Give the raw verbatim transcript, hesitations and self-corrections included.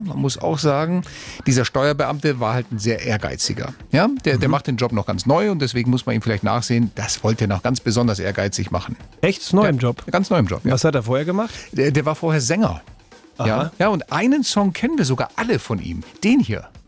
man muss auch sagen, dieser Steuerbeamte war halt ein sehr ehrgeiziger. Ja, der, der macht den Job noch ganz neu und deswegen muss man ihm vielleicht nachsehen, das wollte er noch ganz besonders ehrgeizig machen. Echt? Ist neu ja, im Job? Ganz neu im Job, ja. Was hat er vorher gemacht? Der, der war vorher Sänger. Ja, ja, und einen Song kennen wir sogar alle von ihm. Den hier.